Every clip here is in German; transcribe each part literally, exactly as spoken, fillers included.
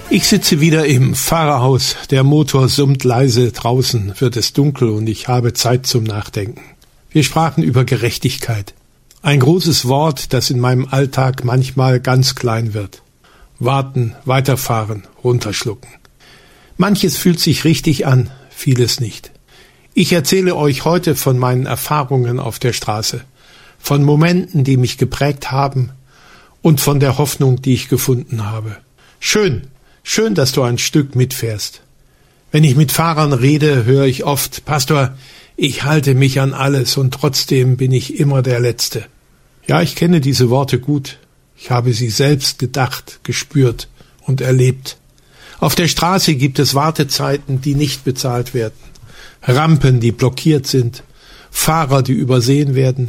Ich sitze wieder im Fahrerhaus, der Motor summt leise, draußen wird es dunkel und ich habe Zeit zum Nachdenken. Wir sprachen über Gerechtigkeit. Ein großes Wort, das in meinem Alltag manchmal ganz klein wird. Warten, weiterfahren, runterschlucken. Manches fühlt sich richtig an, vieles nicht. Ich erzähle euch heute von meinen Erfahrungen auf der Straße, von Momenten, die mich geprägt haben und von der Hoffnung, die ich gefunden habe. Schön, schön, dass du ein Stück mitfährst. Wenn ich mit Fahrern rede, höre ich oft, Pastor, ich halte mich an alles und trotzdem bin ich immer der Letzte. Ja, ich kenne diese Worte gut. Ich habe sie selbst gedacht, gespürt und erlebt. Auf der Straße gibt es Wartezeiten, die nicht bezahlt werden. Rampen, die blockiert sind. Fahrer, die übersehen werden.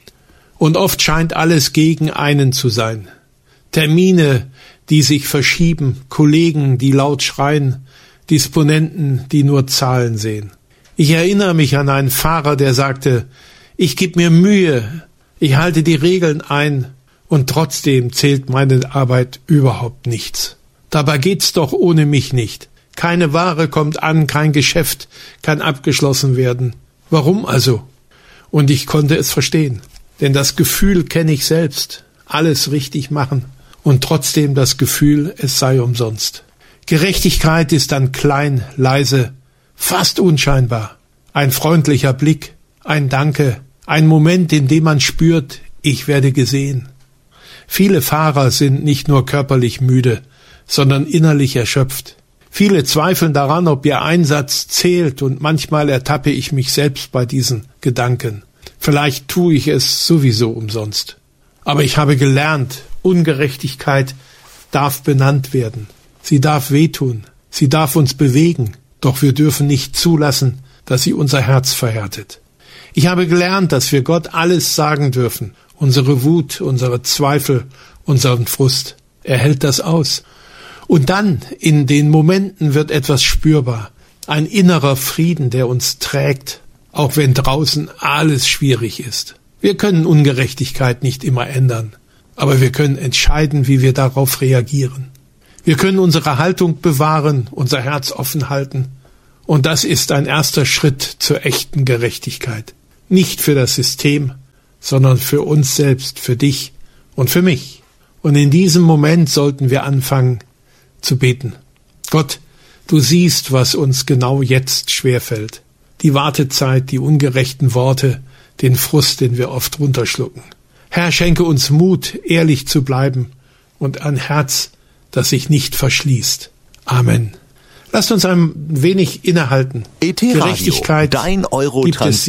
Und oft scheint alles gegen einen zu sein. Termine, die sich verschieben. Kollegen, die laut schreien. Disponenten, die nur Zahlen sehen. Ich erinnere mich an einen Fahrer, der sagte, ich gebe mir Mühe, ich halte die Regeln ein und trotzdem zählt meine Arbeit überhaupt nichts. Dabei geht's doch ohne mich nicht. Keine Ware kommt an, kein Geschäft kann abgeschlossen werden. Warum also? Und ich konnte es verstehen, denn das Gefühl kenne ich selbst, alles richtig machen und trotzdem das Gefühl, es sei umsonst. Gerechtigkeit ist dann klein, leise, fast unscheinbar. Ein freundlicher Blick, ein Danke, ein Moment, in dem man spürt, ich werde gesehen. Viele Fahrer sind nicht nur körperlich müde, sondern innerlich erschöpft. Viele zweifeln daran, ob ihr Einsatz zählt, und manchmal ertappe ich mich selbst bei diesen Gedanken. Vielleicht tue ich es sowieso umsonst. Aber ich habe gelernt, Ungerechtigkeit darf benannt werden. Sie darf wehtun, sie darf uns bewegen, doch wir dürfen nicht zulassen, dass sie unser Herz verhärtet. Ich habe gelernt, dass wir Gott alles sagen dürfen, unsere Wut, unsere Zweifel, unseren Frust. Er hält das aus. Und dann, in den Momenten, wird etwas spürbar, ein innerer Frieden, der uns trägt, auch wenn draußen alles schwierig ist. Wir können Ungerechtigkeit nicht immer ändern, aber wir können entscheiden, wie wir darauf reagieren. Wir können unsere Haltung bewahren, unser Herz offen halten. Und das ist ein erster Schritt zur echten Gerechtigkeit. Nicht für das System, sondern für uns selbst, für dich und für mich. Und in diesem Moment sollten wir anfangen zu beten. Gott, du siehst, was uns genau jetzt schwerfällt. Die Wartezeit, die ungerechten Worte, den Frust, den wir oft runterschlucken. Herr, schenke uns Mut, ehrlich zu bleiben und ein Herz, das sich nicht verschließt. Amen. Lasst uns ein wenig innehalten. E T Radio, Gerechtigkeit, dein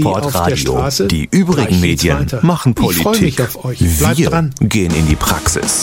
Eurotransportradio. Die übrigen Medien machen Politik. Ich freue mich auf euch. Bleibt Wir dran. gehen in die Praxis.